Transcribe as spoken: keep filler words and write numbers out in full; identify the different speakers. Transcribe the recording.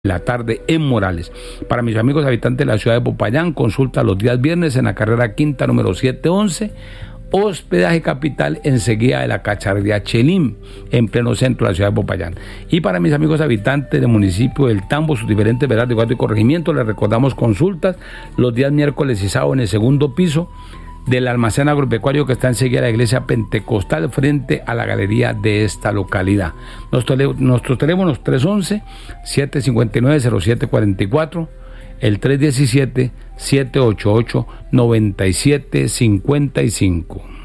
Speaker 1: la tarde en Morales. Para mis amigos habitantes de la ciudad de Popayán, consulta los días viernes en la carrera quinta número setecientos once, hospedaje capital enseguida de la cacharrería Chelín, en pleno centro de la ciudad de Popayán. Y para mis amigos habitantes del municipio del Tambo, sus diferentes veredas de guardia y corregimiento, les recordamos consultas los días miércoles y sábado en el segundo piso del almacén agropecuario que está enseguida de la iglesia pentecostal frente a la galería de esta localidad. Nuestros, nuestros teléfonos tres once, siete cincuenta y nueve, cero siete cuarenta y cuatro, el tres diecisiete, siete ochenta y ocho, noventa y siete cincuenta y cinco.